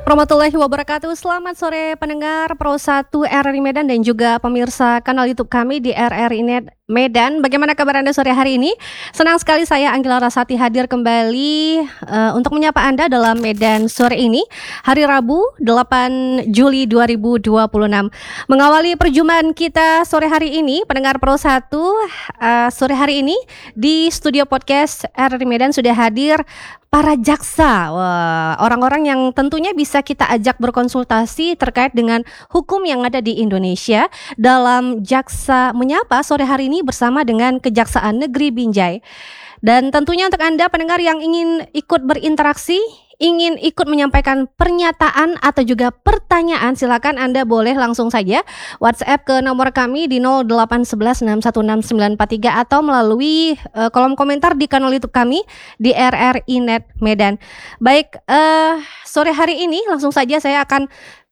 Warahmatullahi wabarakatuh. Selamat sore pendengar Pro 1 RRI Medan dan juga pemirsa kanal YouTube kami di RRI Net Medan. Bagaimana kabar Anda sore hari ini? Senang sekali saya Anggela Rasati hadir kembali untuk menyapa Anda dalam Medan sore ini, hari Rabu 8 Juli 2026. Mengawali perjumpaan kita sore hari ini, pendengar Pro 1, sore hari ini di studio podcast RRI Medan sudah hadir para jaksa, orang-orang yang tentunya bisa kita ajak berkonsultasi terkait dengan hukum yang ada di Indonesia dalam Jaksa Menyapa sore hari ini bersama dengan Kejaksaan Negeri Binjai. Dan tentunya untuk Anda pendengar yang ingin ikut berinteraksi, ingin ikut menyampaikan pernyataan atau juga pertanyaan, silakan Anda boleh langsung saja WhatsApp ke nomor kami di 0811616943 atau melalui kolom komentar di kanal YouTube kami di RRI Net Medan. Baik, sore hari ini langsung saja saya akan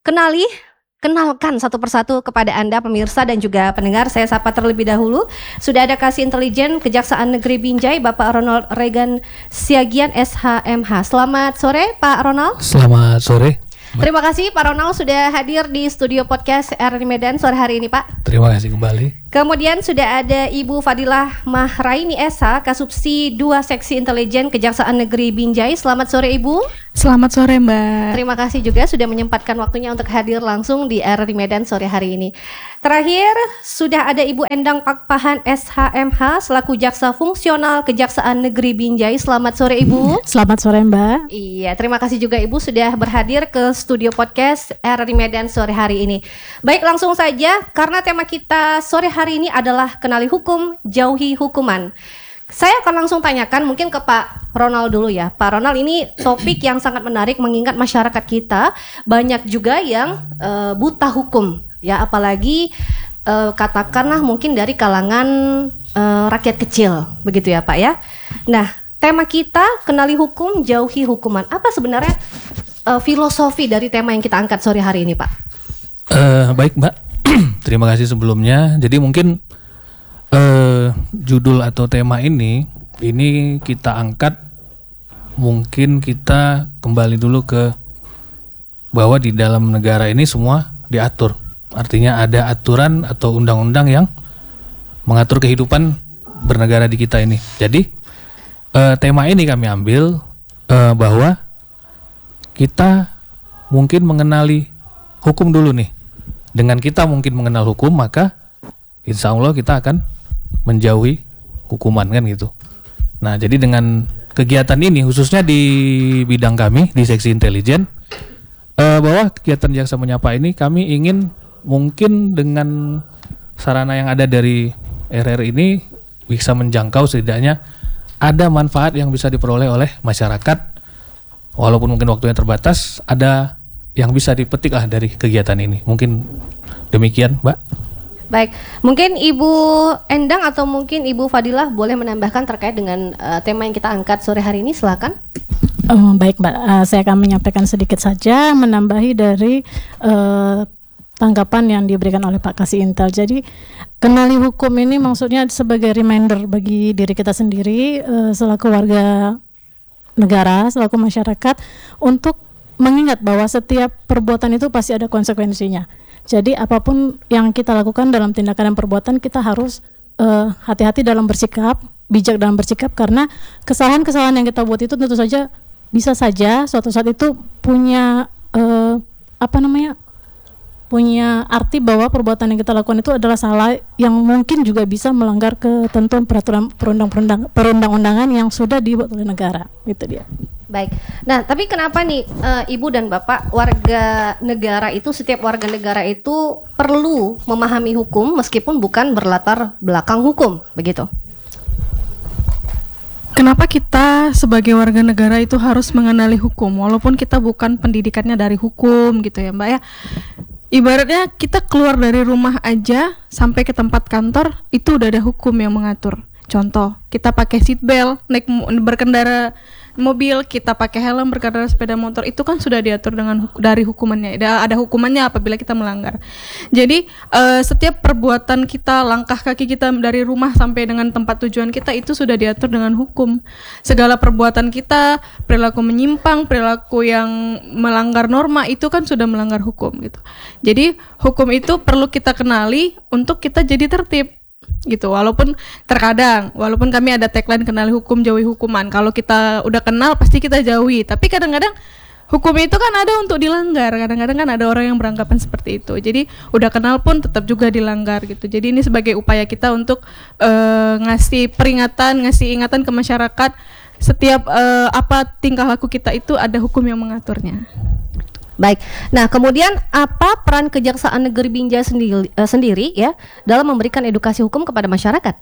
kenalkan satu persatu kepada Anda pemirsa dan juga pendengar. Saya sapa terlebih dahulu. Sudah ada Kasih Intelijen Kejaksaan Negeri Binjai, Bapak Ronald Regan Siagian SHMH. Selamat sore Pak Ronald. Selamat sore. Terima kasih Pak Ronald sudah hadir di studio podcast RRI Medan sore hari ini Pak. Terima kasih kembali. Kemudian sudah ada Ibu Fadilah Mahraini SH, Kasubsi 2 Seksi Intelijen Kejaksaan Negeri Binjai. Selamat sore Ibu. Selamat sore Mbak. Terima kasih juga sudah menyempatkan waktunya untuk hadir langsung di RRI Medan sore hari ini. Terakhir sudah ada Ibu Endang Pakpahan SHMH selaku Jaksa Fungsional Kejaksaan Negeri Binjai. Selamat sore Ibu. Selamat sore Mbak. Iya, terima kasih juga Ibu sudah berhadir ke studio podcast RRI Medan sore hari ini. Baik, langsung saja karena tema kita sore hari ini adalah kenali hukum, jauhi hukuman. Saya akan langsung tanyakan mungkin ke Pak Ronald dulu ya. Pak Ronald, ini topik yang sangat menarik mengingat masyarakat kita banyak juga yang buta hukum ya, apalagi katakanlah mungkin dari kalangan rakyat kecil begitu ya Pak ya. Nah, tema kita kenali hukum, jauhi hukuman. Apa sebenarnya filosofi dari tema yang kita angkat sore hari ini Pak? Baik Mbak, terima kasih sebelumnya. Jadi mungkin judul atau tema ini kita angkat, mungkin kita kembali dulu ke bahwa di dalam negara ini semua diatur. Artinya ada aturan atau undang-undang yang mengatur kehidupan bernegara di kita ini. Jadi tema ini kami ambil bahwa kita mungkin mengenali hukum dulu nih. Dengan kita mungkin mengenal hukum, maka insya Allah kita akan menjauhi hukuman kan gitu. Nah, jadi dengan kegiatan ini khususnya di bidang kami di Seksi Intelijen, bahwa kegiatan Jaksa Menyapa ini kami ingin mungkin dengan sarana yang ada dari RRI ini bisa menjangkau setidaknya ada manfaat yang bisa diperoleh oleh masyarakat, walaupun mungkin waktunya terbatas, ada yang bisa dipetik lah dari kegiatan ini. Mungkin demikian Mbak. Baik, mungkin Ibu Endang atau mungkin Ibu Fadilah boleh menambahkan terkait dengan tema yang kita angkat sore hari ini, silakan. Baik Mbak, saya akan menyampaikan sedikit saja menambahi dari tanggapan yang diberikan oleh Pak Kasih Intel. Jadi kenali hukum ini maksudnya sebagai reminder bagi diri kita sendiri selaku warga negara, selaku masyarakat, untuk mengingat bahwa setiap perbuatan itu pasti ada konsekuensinya. Jadi apapun yang kita lakukan dalam tindakan dan perbuatan, kita harus hati-hati dalam bersikap, bijak dalam bersikap, karena kesalahan-kesalahan yang kita buat itu tentu saja bisa saja suatu saat itu punya punya arti bahwa perbuatan yang kita lakukan itu adalah salah yang mungkin juga bisa melanggar ketentuan peraturan perundang-undangan yang sudah dibuat oleh negara. Itu dia. Baik. Nah, tapi kenapa nih Ibu dan Bapak, warga negara itu, setiap warga negara itu perlu memahami hukum meskipun bukan berlatar belakang hukum, begitu? Kenapa kita sebagai warga negara itu harus mengenali hukum walaupun kita bukan pendidikannya dari hukum gitu ya Mbak ya. Ibaratnya kita keluar dari rumah aja sampai ke tempat kantor itu udah ada hukum yang mengatur. Contoh, kita pakai seat belt, berkendara mobil, kita pakai helm, berkendara sepeda motor, itu kan sudah diatur dari hukumannya. Ada hukumannya apabila kita melanggar. Jadi setiap perbuatan kita, langkah kaki kita dari rumah sampai dengan tempat tujuan kita itu sudah diatur dengan hukum. Segala perbuatan kita, perilaku menyimpang, perilaku yang melanggar norma itu kan sudah melanggar hukum gitu. Jadi hukum itu perlu kita kenali untuk kita jadi tertib gitu. Walaupun kami ada tagline kenali hukum jauhi hukuman. Kalau kita udah kenal pasti kita jauhi, tapi kadang-kadang hukum itu kan ada untuk dilanggar. Kadang-kadang kan ada orang yang beranggapan seperti itu. Jadi udah kenal pun tetap juga dilanggar gitu. Jadi ini sebagai upaya kita untuk ngasih peringatan, ngasih ingatan ke masyarakat, setiap apa tingkah laku kita itu ada hukum yang mengaturnya. Baik. Nah, kemudian apa peran Kejaksaan Negeri Binjai sendiri ya dalam memberikan edukasi hukum kepada masyarakat?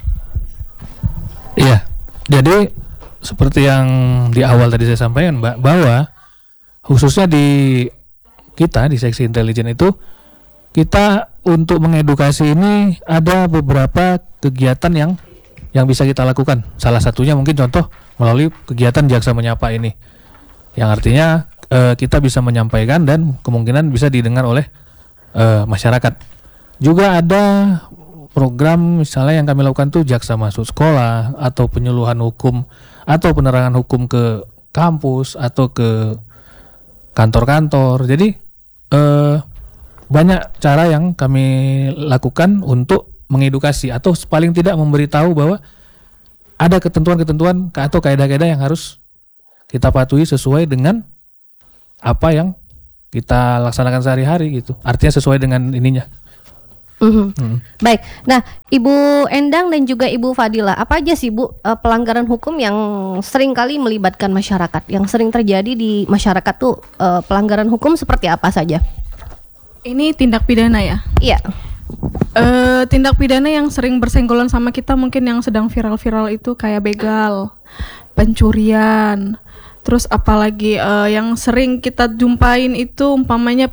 Iya. Jadi seperti yang di awal tadi saya sampaikan, Mbak, bahwa khususnya di kita di seksi intelijen itu kita untuk mengedukasi ini ada beberapa kegiatan yang bisa kita lakukan. Salah satunya mungkin contoh melalui kegiatan Jaksa Menyapa ini, yang artinya kita bisa menyampaikan dan kemungkinan bisa didengar oleh masyarakat. Juga ada program misalnya yang kami lakukan tuh Jaksa Masuk Sekolah atau penyuluhan hukum atau penerangan hukum ke kampus atau ke kantor-kantor. Jadi banyak cara yang kami lakukan untuk mengedukasi atau paling tidak memberitahu bahwa ada ketentuan-ketentuan atau kaidah-kaidah yang harus kita patuhi sesuai dengan apa yang kita laksanakan sehari-hari gitu. Artinya sesuai dengan ininya. Baik. Nah, Ibu Endang dan juga Ibu Fadila, apa aja sih Bu pelanggaran hukum yang sering kali melibatkan masyarakat? Yang sering terjadi di masyarakat tuh pelanggaran hukum seperti apa saja? Ini tindak pidana ya? Iya. Tindak pidana yang sering bersenggolan sama kita mungkin yang sedang viral-viral itu kayak begal, pencurian. Terus apalagi yang sering kita jumpain itu umpamanya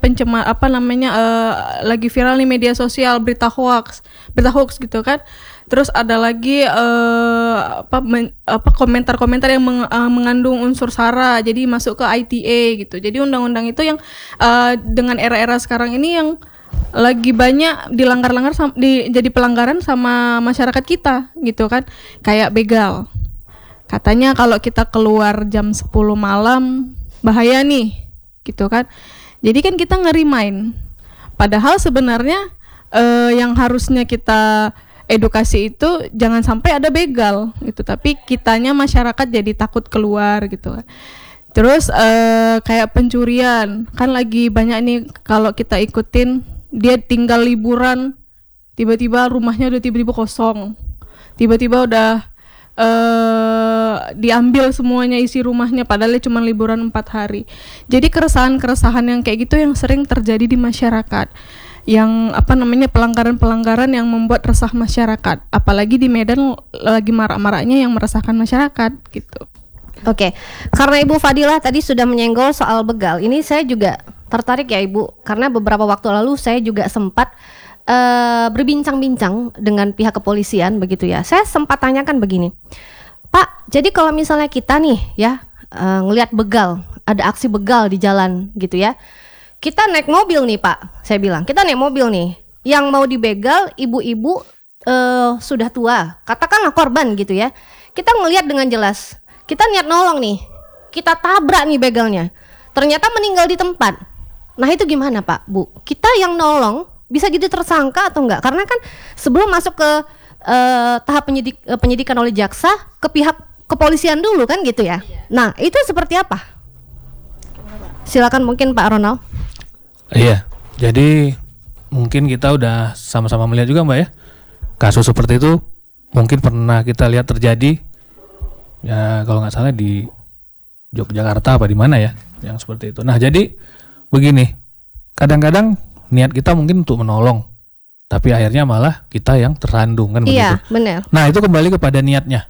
lagi viral nih media sosial, berita hoax gitu kan. Terus ada lagi komentar-komentar yang mengandung unsur sara, jadi masuk ke ITE gitu. Jadi undang-undang itu yang dengan era-era sekarang ini yang lagi banyak dilanggar-langgar jadi pelanggaran sama masyarakat kita gitu kan. Kayak begal. Katanya kalau kita keluar jam 10 malam bahaya nih gitu kan. Jadi kan kita ngerimain. Padahal sebenarnya yang harusnya kita edukasi itu jangan sampai ada begal gitu. Tapi kitanya masyarakat jadi takut keluar gitu kan. Terus kayak pencurian. Kan lagi banyak nih kalau kita ikutin, dia tinggal liburan tiba-tiba rumahnya udah tiba-tiba kosong. Tiba-tiba udah diambil semuanya isi rumahnya padahal cuma liburan 4 hari. Jadi keresahan-keresahan yang kayak gitu yang sering terjadi di masyarakat. Yang pelanggaran-pelanggaran yang membuat resah masyarakat. Apalagi di Medan lagi marak-maraknya yang meresahkan masyarakat gitu. Oke. Karena Ibu Fadila tadi sudah menyenggol soal begal. Ini saya juga tertarik ya Ibu, karena beberapa waktu lalu saya juga sempat berbincang-bincang dengan pihak kepolisian begitu ya. Saya sempat tanyakan begini, Pak, jadi kalau misalnya kita nih ya ngelihat begal, ada aksi begal di jalan gitu ya, kita naik mobil nih Pak, saya bilang kita naik mobil nih, yang mau dibegal ibu-ibu sudah tua, katakanlah korban gitu ya, kita ngelihat dengan jelas, kita niat nolong nih, kita tabrak nih begalnya, ternyata meninggal di tempat. Nah itu gimana Pak, Bu? Kita yang nolong bisa jadi tersangka atau enggak? Karena kan sebelum masuk ke tahap penyidikan oleh jaksa ke pihak kepolisian dulu kan gitu ya. Nah itu seperti apa? Silakan mungkin Pak Ronald. Iya, jadi mungkin kita udah sama-sama melihat juga Mbak ya, kasus seperti itu mungkin pernah kita lihat terjadi ya, kalau nggak salah di Yogyakarta apa di mana ya, yang seperti itu. Nah jadi begini, kadang-kadang niat kita mungkin untuk menolong, tapi akhirnya malah kita yang tersandung kan begitu. Iya, benar. Nah itu kembali kepada niatnya.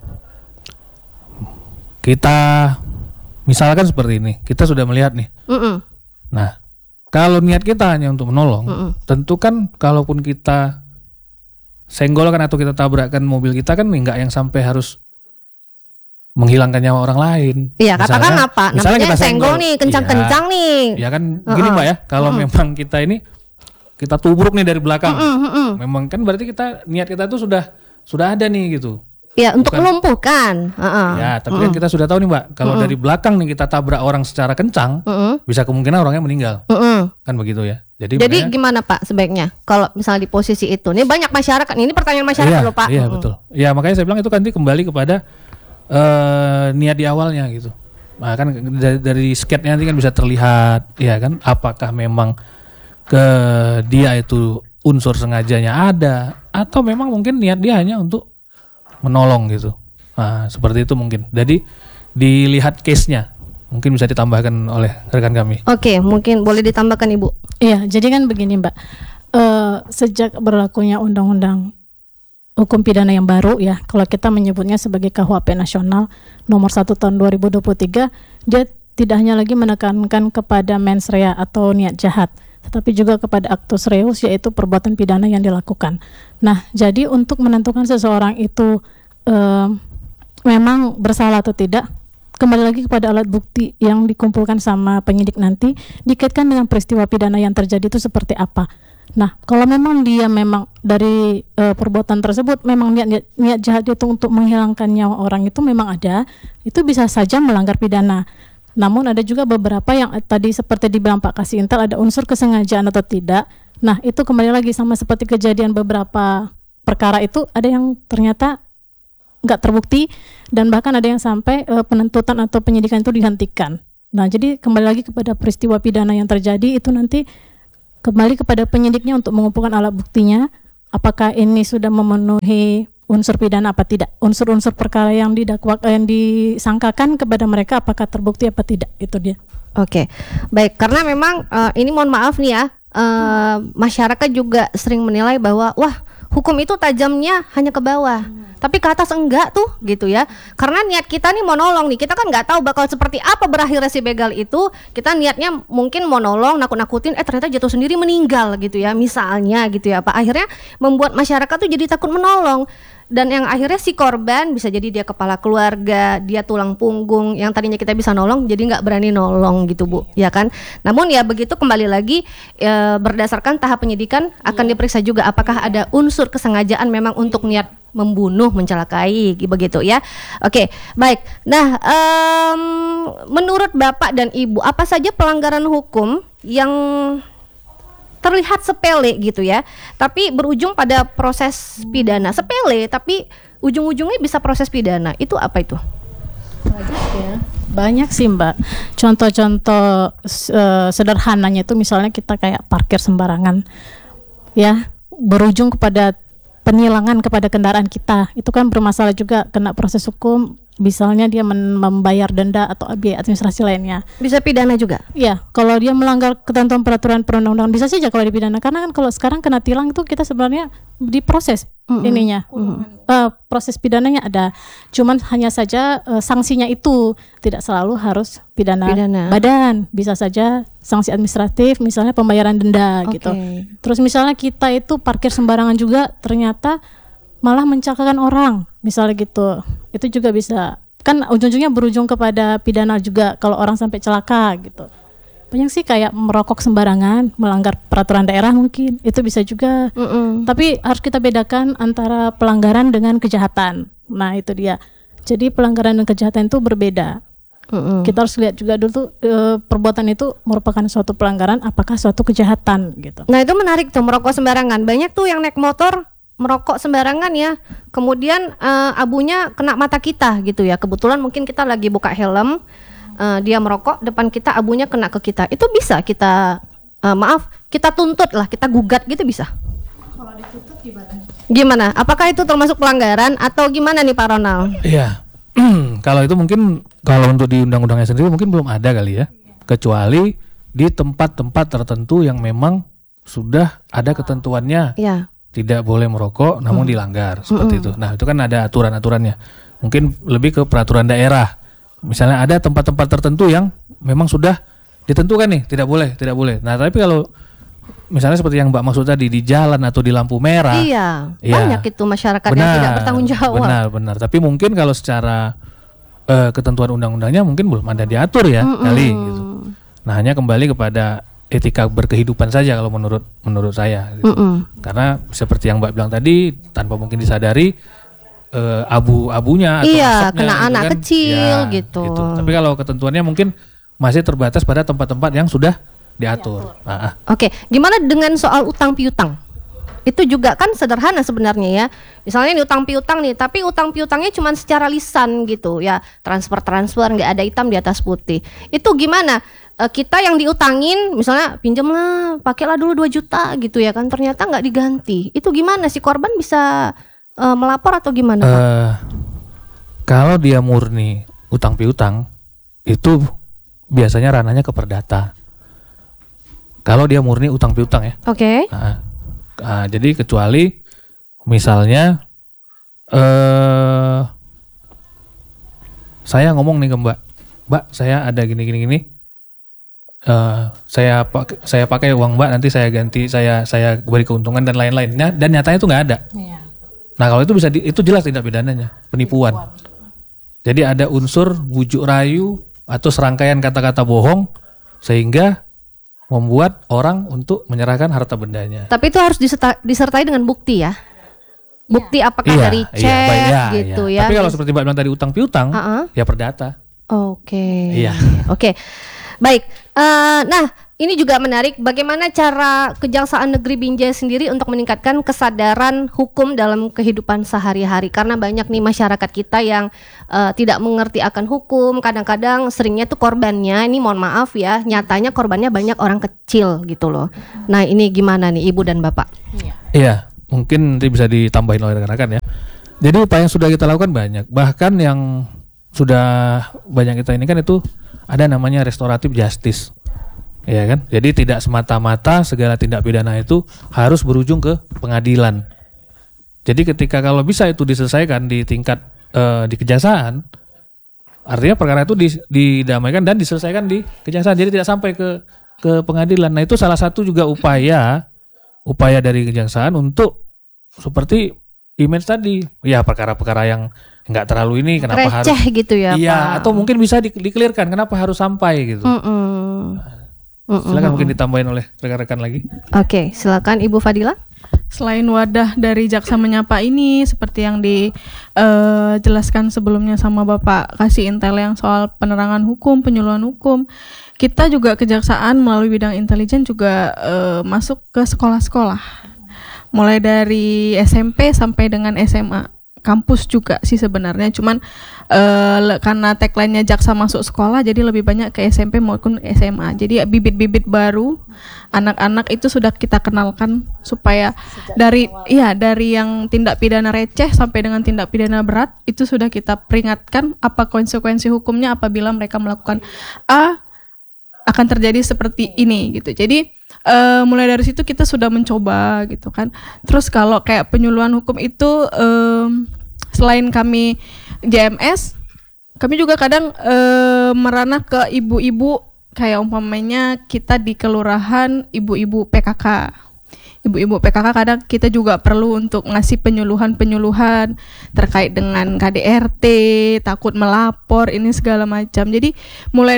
Kita misalkan seperti ini, kita sudah melihat nih. Nah kalau niat kita hanya untuk menolong, tentu kan kalaupun kita senggolkan atau kita tabrakkan mobil kita kan nggak yang sampai harus menghilangkan nyawa orang lain. Iya, katakan apa? Misalnya Namanya kita senggol nih, kencang-kencang nih. Ya kan gini Mbak ya, kalau memang kita ini kita tubruk nih dari belakang. Memang kan berarti niat kita itu sudah ada nih gitu. Ya, untuk melumpuhkan. Ya, tapi kan kita sudah tahu nih Mbak, kalau dari belakang nih kita tabrak orang secara kencang, bisa kemungkinan orangnya meninggal. Kan begitu ya. Jadi gimana Pak sebaiknya kalau misalnya di posisi itu? Ini banyak masyarakat, ini pertanyaan masyarakat loh Pak. Iya, betul. Ya, makanya saya bilang itu nanti kembali kepada niat di awalnya gitu. Nah, kan dari sketnya nanti kan bisa terlihat ya kan, apakah memang dia itu unsur sengajanya ada atau memang mungkin niat dia hanya untuk menolong gitu. Nah, seperti itu mungkin. Jadi dilihat case-nya. Mungkin bisa ditambahkan oleh rekan kami. Oke, mungkin boleh ditambahkan Ibu. Iya, jadi kan begini Mbak. Sejak berlakunya undang-undang hukum pidana yang baru ya, kalau kita menyebutnya sebagai KUHP nasional nomor 1 tahun 2023, dia tidak hanya lagi menekankan kepada mens rea atau niat jahat, tetapi juga kepada actus reus, yaitu perbuatan pidana yang dilakukan. Nah, jadi untuk menentukan seseorang itu memang bersalah atau tidak, kembali lagi kepada alat bukti yang dikumpulkan sama penyidik nanti, dikaitkan dengan peristiwa pidana yang terjadi itu seperti apa. Nah, kalau memang dia memang dari perbuatan tersebut memang niat jahat itu untuk menghilangkan nyawa orang itu memang ada, itu bisa saja melanggar pidana. Namun ada juga beberapa yang tadi seperti dibilang Pak Kasih Intel, ada unsur kesengajaan atau tidak. Nah, itu kembali lagi sama seperti kejadian beberapa perkara itu, ada yang ternyata nggak terbukti dan bahkan ada yang sampai penuntutan atau penyidikan itu dihentikan. Nah, jadi kembali lagi kepada peristiwa pidana yang terjadi itu nanti kembali kepada penyidiknya untuk mengumpulkan alat buktinya, apakah ini sudah memenuhi unsur pidana apa tidak, unsur-unsur perkara yang yang disangkakan kepada mereka apakah terbukti apa tidak, itu dia. Oke, baik, karena memang ini mohon maaf nih ya, masyarakat juga sering menilai bahwa wah, hukum itu tajamnya hanya ke bawah, tapi ke atas enggak tuh gitu ya. Karena niat kita nih mau nolong nih, kita kan nggak tahu bakal seperti apa berakhirnya si begal itu. Kita niatnya mungkin mau nolong, nakut-nakutin, ternyata jatuh sendiri meninggal gitu ya, misalnya gitu ya Pak. Akhirnya membuat masyarakat tuh jadi takut menolong. Dan yang akhirnya si korban bisa jadi dia kepala keluarga, dia tulang punggung yang tadinya kita bisa nolong jadi nggak berani nolong gitu Bu, ya kan. Namun ya begitu kembali lagi berdasarkan tahap penyidikan akan diperiksa juga apakah ada unsur kesengajaan memang untuk niat membunuh, mencelakai begitu ya. Oke, baik. Nah, menurut Bapak dan Ibu, apa saja pelanggaran hukum yang terlihat sepele gitu ya, tapi berujung pada proses pidana? Sepele tapi ujung-ujungnya bisa proses pidana. Itu apa itu? Banyak sih Mbak. Contoh-contoh sederhananya itu misalnya kita kayak parkir sembarangan ya, berujung kepada penilangan kepada kendaraan kita. Itu kan bermasalah juga, kena proses hukum. Misalnya dia membayar denda atau biaya administrasi lainnya. Bisa pidana juga? Iya, kalau dia melanggar ketentuan peraturan perundang-undangan bisa saja kalau dipidana. Karena kan kalau sekarang kena tilang itu kita sebenarnya diproses ininya. Proses pidananya ada. Cuman hanya saja sanksinya itu tidak selalu harus pidana badan. Bisa saja sanksi administratif, misalnya pembayaran denda gitu. Terus misalnya kita itu parkir sembarangan juga ternyata malah mencelakakan orang, misalnya gitu. Itu juga bisa, kan ujung-ujungnya berujung kepada pidana juga kalau orang sampai celaka gitu. Banyak sih kayak merokok sembarangan, melanggar peraturan daerah mungkin, itu bisa juga. Tapi harus kita bedakan antara pelanggaran dengan kejahatan. Nah itu dia. Jadi pelanggaran dan kejahatan itu berbeda. Kita harus lihat juga dulu perbuatan itu merupakan suatu pelanggaran, apakah suatu kejahatan gitu. Nah itu menarik tuh, merokok sembarangan. Banyak tuh yang naik motor merokok sembarangan ya, kemudian abunya kena mata kita gitu ya. Kebetulan mungkin kita lagi buka helm, dia merokok depan kita, abunya kena ke kita. Itu bisa kita kita tuntut lah, kita gugat gitu bisa. Kalau dituntut gimana? Apakah itu termasuk pelanggaran atau gimana nih Pak Ronald? Iya. Kalau itu mungkin, kalau untuk di undang-undangnya sendiri mungkin belum ada kali ya, kecuali di tempat-tempat tertentu yang memang sudah ada ketentuannya. Iya. Tidak boleh merokok namun dilanggar seperti itu. Nah itu kan ada aturan-aturannya. Mungkin lebih ke peraturan daerah. Misalnya ada tempat-tempat tertentu yang memang sudah ditentukan nih tidak boleh. Nah tapi kalau misalnya seperti yang Mbak maksud tadi di jalan atau di lampu merah, banyak itu masyarakat yang tidak bertanggung jawab. Benar. Tapi mungkin kalau secara ketentuan undang-undangnya mungkin belum ada diatur ya kali gitu. Nah, hanya kembali kepada etika berkehidupan saja kalau menurut saya gitu. Karena seperti yang Mbak bilang tadi, tanpa mungkin disadari abu-abunya atau Iya, asapnya kena gitu anak kan, kecil gitu. Tapi kalau ketentuannya mungkin masih terbatas pada tempat-tempat yang sudah diatur. Oke, gimana dengan soal utang piutang? Itu juga kan sederhana sebenarnya ya. Misalnya ini utang piutang nih, tapi utang piutangnya cuma secara lisan gitu ya, transfer nggak ada hitam di atas putih. Itu gimana? Kita yang diutangin, misalnya pinjamlah, pakailah dulu 2 juta gitu ya kan, ternyata nggak diganti. Itu gimana sih, korban bisa melapor atau gimana, Pak? Kalau dia murni utang piutang, itu biasanya ranahnya ke perdata. Kalau dia murni utang piutang ya. Oke. Jadi kecuali misalnya saya ngomong nih ke Mbak, saya ada gini. Saya pakai uang Mbak, nanti saya ganti, saya beri keuntungan dan lain-lainnya, dan nyatanya itu nggak ada. Nah, kalau itu itu jelas tindak pidananya, penipuan. Jadi ada unsur bujuk rayu atau serangkaian kata-kata bohong sehingga membuat orang untuk menyerahkan harta bendanya. Tapi itu harus disertai dengan bukti ya. Bukti apakah dari cek gitu ya. Tapi kalau seperti Mbak bilang tadi utang piutang, ya perdata. Oke. Iya. Oke. Baik. Nah, ini juga menarik. Bagaimana cara Kejaksaan Negeri Binjai sendiri untuk meningkatkan kesadaran hukum dalam kehidupan sehari-hari? Karena banyak nih masyarakat kita yang tidak mengerti akan hukum. Kadang-kadang seringnya tuh korbannya, ini mohon maaf ya, nyatanya korbannya banyak orang kecil gitu loh. Nah, ini gimana nih Ibu dan Bapak? Iya, mungkin nanti bisa ditambahin oleh rekan-rekan ya. Jadi apa yang sudah kita lakukan banyak. Bahkan yang sudah banyak kita ini kan itu ada namanya restoratif justice. Ya kan? Jadi tidak semata-mata segala tindak pidana itu harus berujung ke pengadilan. Jadi ketika kalau bisa itu diselesaikan di tingkat di kejaksaan, artinya perkara itu didamaikan dan diselesaikan di kejaksaan. Jadi tidak sampai ke pengadilan. Nah, itu salah satu juga upaya dari kejaksaan untuk seperti image tadi. Ya, perkara-perkara yang nggak terlalu ini kenapa receh harus gitu ya, iya, Pak. atau mungkin bisa dikelirkan kenapa harus sampai gitu. Silakan mungkin ditambahin oleh rekan-rekan lagi. Oke, silakan Ibu Fadila. Selain wadah dari Jaksa Menyapa ini, seperti yang dijelaskan sebelumnya sama Bapak kasih intel yang soal penerangan hukum, penyuluhan hukum, kita juga kejaksaan melalui bidang intelijen juga masuk ke sekolah-sekolah, mulai dari SMP sampai dengan SMA. Kampus juga sih sebenarnya, cuman karena tagline-nya Jaksa masuk sekolah, jadi lebih banyak ke SMP maupun SMA. Jadi bibit-bibit baru anak-anak itu sudah kita kenalkan supaya dari yang tindak pidana receh sampai dengan tindak pidana berat itu sudah kita peringatkan apa konsekuensi hukumnya apabila mereka melakukan A akan terjadi seperti ini gitu. Jadi mulai dari situ kita sudah mencoba gitu kan. Terus kalau kayak penyuluhan hukum itu selain kami JMS, kami juga kadang meranah ke ibu-ibu, kayak umpamanya kita di kelurahan ibu-ibu PKK. Ibu-ibu PKK kadang kita juga perlu untuk ngasih penyuluhan-penyuluhan terkait dengan KDRT, takut melapor, ini segala macam. Jadi mulai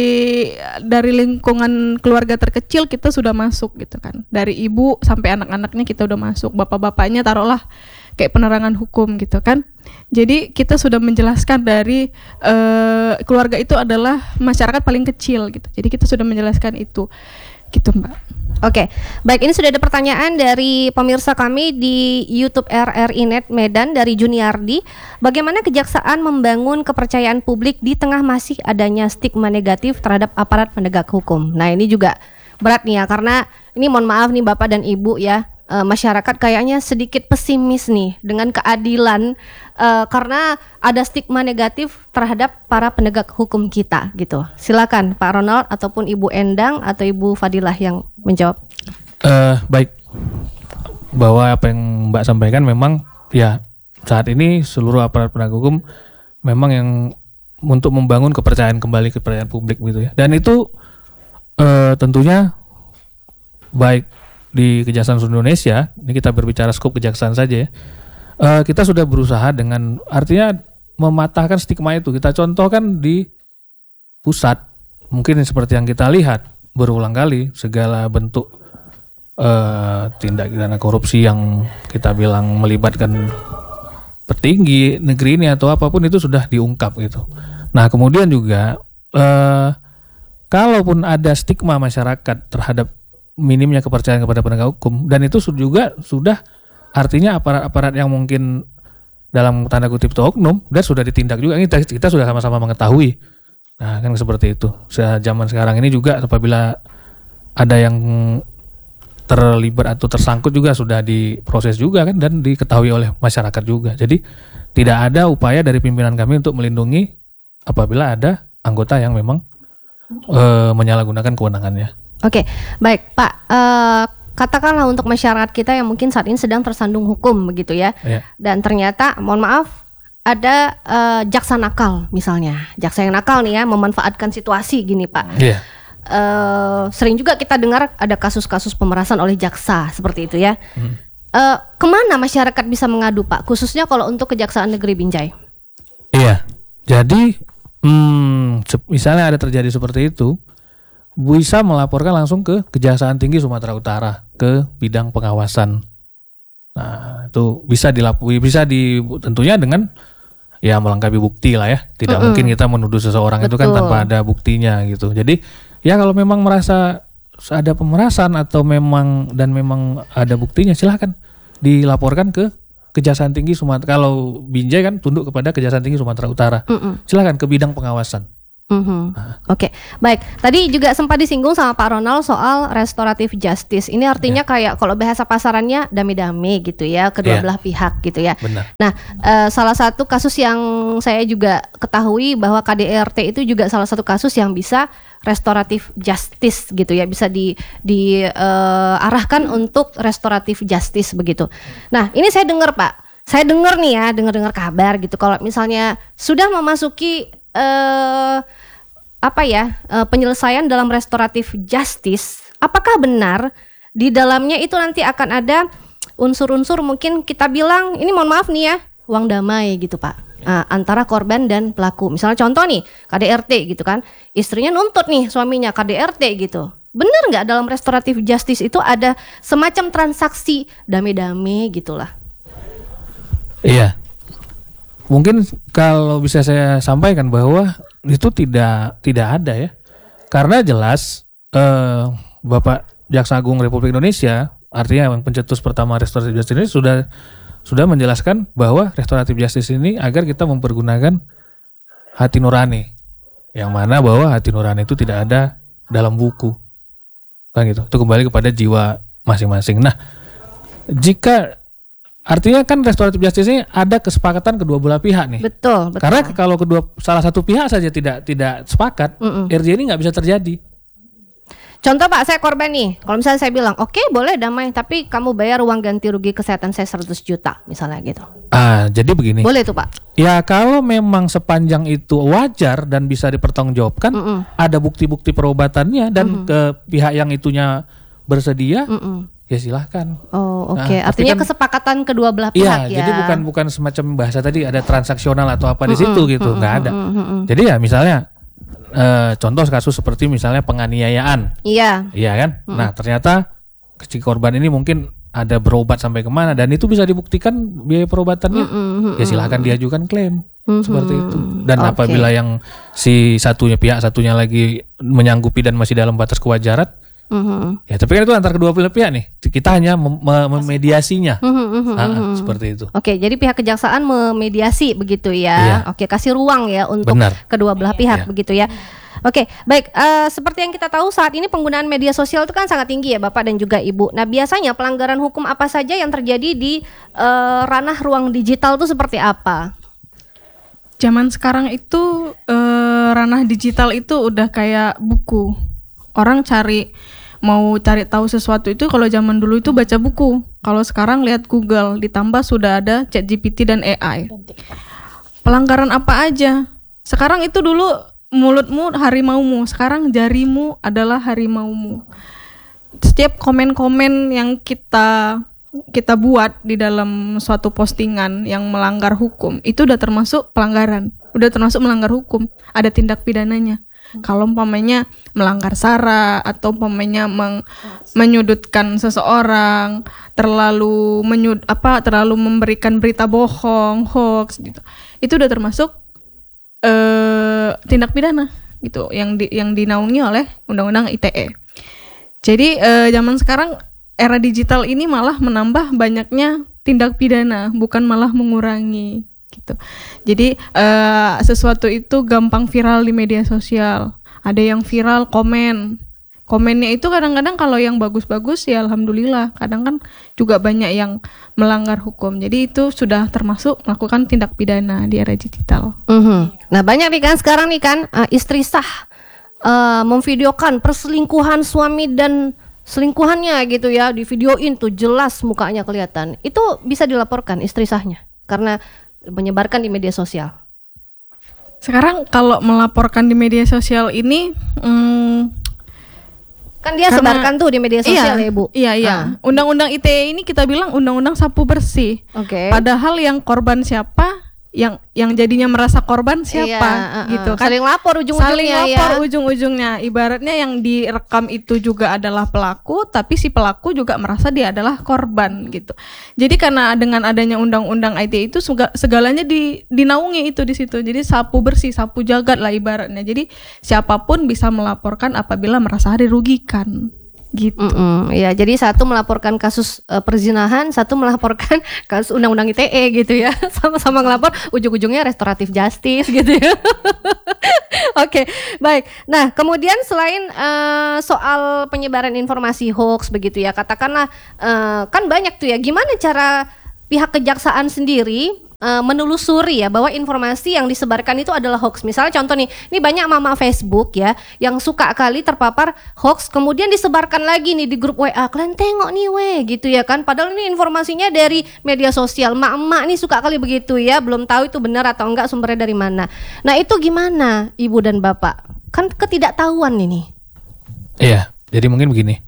dari lingkungan keluarga terkecil kita sudah masuk gitu kan. Dari ibu sampai anak-anaknya kita udah masuk. Bapak-bapaknya taruhlah kayak penerangan hukum gitu kan. Jadi kita sudah menjelaskan dari keluarga itu adalah masyarakat paling kecil gitu. Jadi kita sudah menjelaskan itu gitu, Mbak. Oke, baik, ini sudah ada pertanyaan dari pemirsa kami di YouTube RRI Net Medan dari Juniardi. Bagaimana kejaksaan membangun kepercayaan publik di tengah masih adanya stigma negatif terhadap aparat penegak hukum? Nah, ini juga berat nih ya, karena ini mohon maaf nih Bapak dan Ibu ya, masyarakat kayaknya sedikit pesimis nih dengan keadilan karena ada stigma negatif terhadap para penegak hukum kita gitu. Silakan Pak Ronald ataupun Ibu Endang atau Ibu Fadilah yang menjawab. Baik, bahwa apa yang Mbak sampaikan memang ya saat ini seluruh aparat penegak hukum memang yang untuk membangun kepercayaan publik gitu ya. Dan itu tentunya baik di Kejaksaan Seluruh Indonesia, ini kita berbicara skop kejaksaan saja ya. Kita sudah berusaha dengan artinya mematahkan stigma itu. Kita contohkan di pusat, mungkin seperti yang kita lihat berulang kali segala bentuk tindak pidana korupsi yang kita bilang melibatkan petinggi negeri ini atau apapun itu sudah diungkap gitu. Nah kemudian juga kalaupun ada stigma masyarakat terhadap minimnya kepercayaan kepada penegak hukum, dan itu juga sudah artinya aparat-aparat yang mungkin dalam tanda kutip itu oknum dan sudah ditindak juga, kita sudah sama-sama mengetahui. Nah kan seperti itu. Zaman sekarang ini juga apabila ada yang terlibat atau tersangkut juga sudah diproses juga kan dan diketahui oleh masyarakat juga. Jadi tidak ada upaya dari pimpinan kami untuk melindungi apabila ada anggota yang memang menyalahgunakan kewenangannya. Oke, baik Pak. Katakanlah untuk masyarakat kita yang mungkin saat ini sedang tersandung hukum begitu ya. Iya. Dan ternyata, mohon maaf, ada jaksa nakal misalnya. Jaksa yang nakal nih ya, memanfaatkan situasi gini Pak. Iya. Sering juga kita dengar ada kasus-kasus pemerasan oleh jaksa seperti itu ya. Kemana masyarakat bisa mengadu Pak, khususnya kalau untuk Kejaksaan Negeri Binjai? Iya, jadi misalnya ada terjadi seperti itu, bisa melaporkan langsung ke Kejaksaan Tinggi Sumatera Utara ke bidang pengawasan. Nah itu bisa tentunya dengan ya melengkapi bukti lah ya. Tidak mungkin kita menuduh seseorang itu kan tanpa ada buktinya gitu. Jadi ya kalau memang merasa ada pemerasan atau memang ada buktinya, silahkan dilaporkan ke Kejaksaan Tinggi Sumatera. Kalau Binjai kan tunduk kepada Kejaksaan Tinggi Sumatera Utara. Silahkan ke bidang pengawasan. Oke, baik. Tadi juga sempat disinggung sama Pak Ronald soal restoratif justice. Ini artinya kayak kalau bahasa pasarannya damai-damai gitu ya, kedua belah pihak gitu ya. Benar. Nah, salah satu kasus yang saya juga ketahui bahwa KDRT itu juga salah satu kasus yang bisa restoratif justice gitu ya, bisa diarahkan untuk restoratif justice begitu. Nah, ini saya dengar Pak, nih ya, dengar kabar gitu kalau misalnya sudah memasuki penyelesaian dalam restoratif justice, apakah benar di dalamnya itu nanti akan ada unsur-unsur mungkin kita bilang ini mohon maaf nih ya, uang damai gitu Pak, antara korban dan pelaku. Misalnya contoh nih KDRT gitu kan, istrinya nuntut nih suaminya KDRT gitu. Benar nggak dalam restoratif justice itu ada semacam transaksi damai-damai gitulah? Iya. Mungkin kalau bisa saya sampaikan bahwa itu tidak ada ya. Karena jelas Bapak Jaksa Agung Republik Indonesia, artinya pencetus pertama restoratif justice ini sudah menjelaskan bahwa restoratif justice ini agar kita mempergunakan hati nurani. Yang mana bahwa hati nurani itu tidak ada dalam buku. Kan gitu. Itu kembali kepada jiwa masing-masing. Nah, jika artinya kan restoratif justice ini ada kesepakatan kedua belah pihak nih. Betul. Karena kalau salah satu pihak saja tidak sepakat, RJ ini nggak bisa terjadi. Contoh Pak, saya korban nih. Kalau misalnya saya bilang, oke, boleh damai, tapi kamu bayar uang ganti rugi kesehatan saya 100 juta misalnya gitu. Jadi begini. Boleh tuh Pak? Ya kalau memang sepanjang itu wajar dan bisa dipertanggungjawabkan, ada bukti-bukti perobatannya dan ke pihak yang itunya bersedia, ya silahkan. Oh oke. Artinya kan, kesepakatan kedua belah pihak ya. Jadi bukan semacam bahasa tadi ada transaksional atau apa di situ gitu, nggak ada. Jadi ya misalnya contoh kasus seperti misalnya penganiayaan. Iya kan. Nah ternyata si korban ini mungkin ada berobat sampai kemana dan itu bisa dibuktikan biaya perobatannya, ya silahkan diajukan klaim seperti itu. Dan apabila yang pihak satunya lagi menyanggupi dan masih dalam batas kewajaran, ya tapi kan itu antar kedua belah pihak nih. Kita hanya memediasinya. Seperti itu. Oke, jadi pihak kejaksaan memediasi begitu ya. Oke, kasih ruang ya untuk kedua belah pihak begitu ya. Oke, baik. Seperti yang kita tahu saat ini penggunaan media sosial itu kan sangat tinggi ya Bapak dan juga Ibu. Nah, biasanya pelanggaran hukum apa saja yang terjadi di ranah ruang digital itu seperti apa? Zaman sekarang itu ranah digital itu udah kayak buku. Orang mau cari tahu sesuatu itu kalau zaman dulu itu baca buku. Kalau sekarang lihat Google, ditambah sudah ada ChatGPT dan AI. Pelanggaran apa aja? Sekarang itu dulu mulutmu harimaumu, sekarang jarimu adalah harimaumu. Setiap komen-komen yang kita kita buat di dalam suatu postingan yang melanggar hukum, itu udah termasuk pelanggaran, udah termasuk melanggar hukum, ada tindak pidananya. Kalau umpamanya melanggar SARA atau umpamanya menyudutkan seseorang, terlalu memberikan berita bohong, hoax gitu, itu udah termasuk tindak pidana gitu yang dinaungi oleh Undang-Undang ITE. Jadi zaman sekarang era digital ini malah menambah banyaknya tindak pidana, bukan malah mengurangi gitu. Jadi sesuatu itu gampang viral di media sosial. Ada yang viral komennya itu kadang-kadang kalau yang bagus-bagus ya alhamdulillah, kadang kan juga banyak yang melanggar hukum. Jadi itu sudah termasuk melakukan tindak pidana di era digital. Nah banyak nih kan sekarang nih kan istri sah memvideokan perselingkuhan suami dan selingkuhannya gitu ya, di videoin tuh jelas mukanya kelihatan. Itu bisa dilaporkan istri sahnya karena menyebarkan di media sosial. Sekarang kalau melaporkan di media sosial ini kan dia sebarkan tuh di media sosial ya Bu. Iya. Undang-undang ITE ini kita bilang undang-undang sapu bersih. Oke. Padahal yang korban siapa? Yang jadinya merasa korban siapa gitu kan, saling lapor ujung-ujungnya ibaratnya yang direkam itu juga adalah pelaku, tapi si pelaku juga merasa dia adalah korban gitu. Jadi karena dengan adanya undang-undang ITE itu segalanya dinaungi itu di situ. Jadi sapu bersih, sapu jagat lah ibaratnya. Jadi siapapun bisa melaporkan apabila merasa dirugikan gitu. Ya, jadi satu melaporkan kasus perzinahan, satu melaporkan kasus undang-undang ITE gitu ya. Sama-sama ngelapor, ujung-ujungnya restoratif justice gitu ya. Oke, baik. Nah, kemudian selain soal penyebaran informasi hoax begitu ya, katakanlah kan banyak tuh ya, gimana cara pihak kejaksaan sendiri menelusuri ya bahwa informasi yang disebarkan itu adalah hoax. Misalnya contoh nih, ini banyak mama Facebook ya yang suka kali terpapar hoax, kemudian disebarkan lagi nih di grup WA, kalian tengok nih gitu ya kan, padahal ini informasinya dari media sosial. Mak-mak nih suka kali begitu ya, belum tahu itu benar atau enggak sumbernya dari mana. Nah itu gimana Ibu dan Bapak? Kan ketidaktahuan ini. Iya, jadi mungkin begini,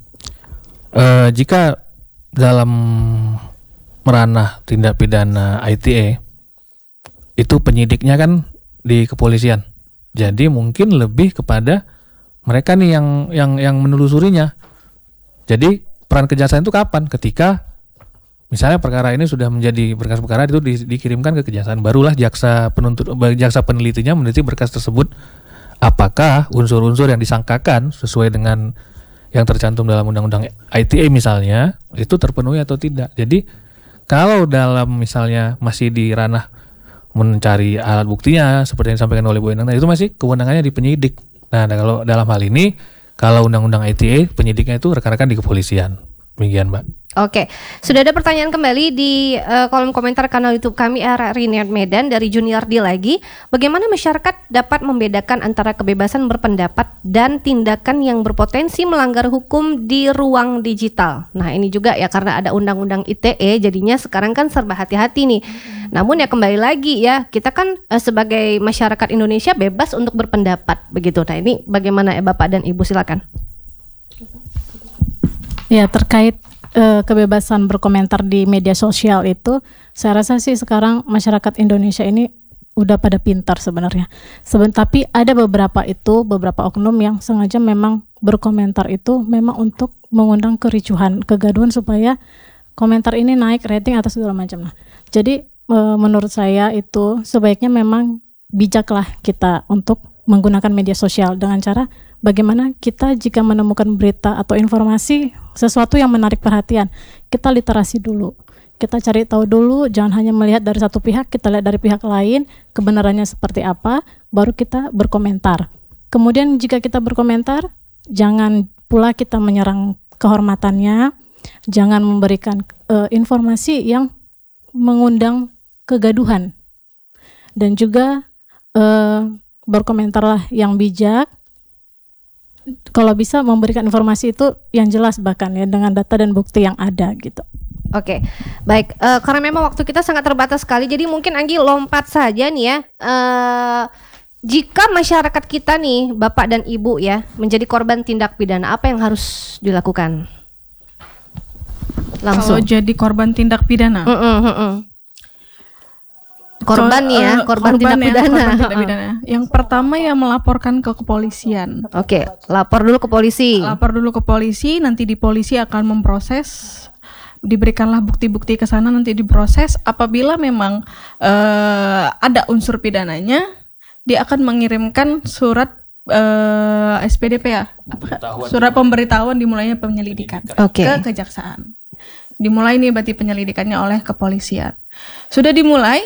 jika dalam meranah tindak pidana ITE itu penyidiknya kan di kepolisian, jadi mungkin lebih kepada mereka nih yang menelusurinya. Jadi peran kejaksaan itu kapan? Ketika misalnya perkara ini sudah menjadi berkas perkara, itu dikirimkan ke kejaksaan, barulah jaksa penelitinya meneliti berkas tersebut apakah unsur-unsur yang disangkakan sesuai dengan yang tercantum dalam undang-undang ITE misalnya itu terpenuhi atau tidak. Jadi kalau dalam misalnya masih di ranah mencari alat buktinya seperti yang disampaikan oleh Bu Endang, itu masih kewenangannya di penyidik. Nah, kalau dalam hal ini, kalau undang-undang ITE penyidiknya itu rekan-rekan di kepolisian. Demikian, Mbak. Oke, sudah ada pertanyaan kembali di kolom komentar kanal YouTube kami RRI Net Medan dari Junior D lagi. Bagaimana masyarakat dapat membedakan antara kebebasan berpendapat dan tindakan yang berpotensi melanggar hukum di ruang digital? Nah ini juga ya karena ada undang-undang ITE, jadinya sekarang kan serba hati-hati nih. Namun ya kembali lagi ya, kita kan sebagai masyarakat Indonesia bebas untuk berpendapat begitu. Nah ini bagaimana ya Bapak dan Ibu, silakan. Ya, terkait kebebasan berkomentar di media sosial itu, saya rasa sih sekarang masyarakat Indonesia ini udah pada pintar sebenarnya. Tapi ada beberapa oknum yang sengaja memang berkomentar itu memang untuk mengundang kericuhan, kegaduhan supaya komentar ini naik rating atau segala macam. Nah, jadi menurut saya itu sebaiknya memang bijaklah kita untuk menggunakan media sosial dengan cara bagaimana kita jika menemukan berita atau informasi sesuatu yang menarik perhatian, kita literasi dulu. Kita cari tahu dulu, jangan hanya melihat dari satu pihak, kita lihat dari pihak lain, kebenarannya seperti apa, baru kita berkomentar. Kemudian jika kita berkomentar, jangan pula kita menyerang kehormatannya, jangan memberikan informasi yang mengundang kegaduhan. Dan juga berkomentarlah yang bijak, kalau bisa memberikan informasi itu yang jelas bahkan ya dengan data dan bukti yang ada gitu. Oke, baik. Karena memang waktu kita sangat terbatas sekali, jadi mungkin Anggi lompat saja nih ya. Jika masyarakat kita nih, Bapak dan Ibu ya, menjadi korban tindak pidana, apa yang harus dilakukan? langsung? Kalau jadi korban tindak pidana. Korban nih ya, korban tindak pidana. Korban tindak pidana. Yang pertama ya melaporkan ke kepolisian. Oke, lapor dulu ke polisi. Lapor dulu ke polisi, nanti di polisi akan memproses, diberikanlah bukti-bukti ke sana, nanti diproses. Apabila memang ada unsur pidananya, dia akan mengirimkan surat SPDP ya, surat pemberitahuan dimulainya penyelidikan Oke. ke kejaksaan. Dimulai nih berarti penyelidikannya oleh kepolisian. Sudah dimulai,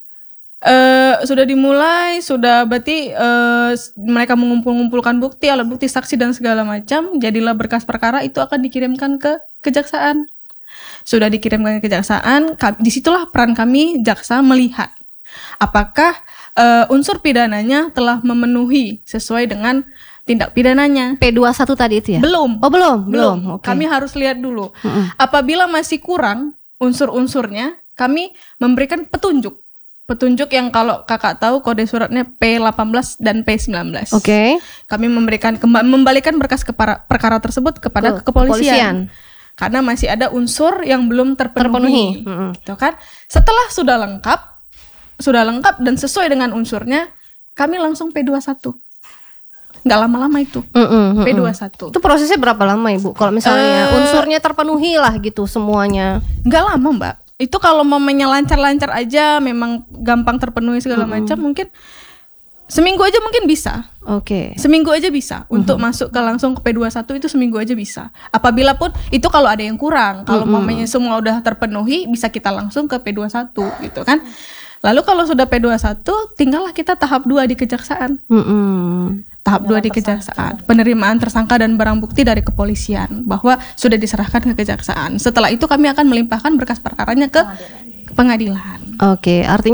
sudah berarti mereka mengumpulkan bukti, alat bukti, saksi dan segala macam. Jadilah berkas perkara itu akan dikirimkan ke kejaksaan. Sudah dikirimkan ke kejaksaan, disitulah peran kami jaksa melihat apakah unsur pidananya telah memenuhi sesuai dengan tindak pidananya. P21 tadi itu ya? Belum. Oh belum. Oke. Kami harus lihat dulu. Apabila masih kurang unsur-unsurnya, kami memberikan petunjuk. Petunjuk yang kalau kakak tahu kode suratnya P18 dan P19. Oke. Kami membalikan berkas perkara tersebut kepada kepolisian. Karena masih ada unsur yang belum terpenuhi. Gitu kan? Setelah sudah lengkap dan sesuai dengan unsurnya, kami langsung P21. Nggak lama-lama itu. P21. Itu prosesnya berapa lama Ibu? Kalau misalnya unsurnya terpenuhi lah gitu semuanya. Nggak lama Mbak. Itu kalau momennya lancar-lancar aja, memang gampang terpenuhi segala macam, mungkin seminggu aja mungkin bisa. Oke. Seminggu aja bisa. Untuk masuk ke langsung ke P21 itu seminggu aja bisa. Apabila pun itu kalau ada yang kurang. Kalau momennya semua udah terpenuhi, bisa kita langsung ke P21 gitu kan. Lalu kalau sudah P21, tinggallah kita tahap 2 di kejaksaan. Tahap 2 di kejaksaan. Penerimaan tersangka dan barang bukti dari kepolisian bahwa sudah diserahkan ke kejaksaan. Setelah itu kami akan melimpahkan berkas perkaranya ke pengadilan. Oke, artinya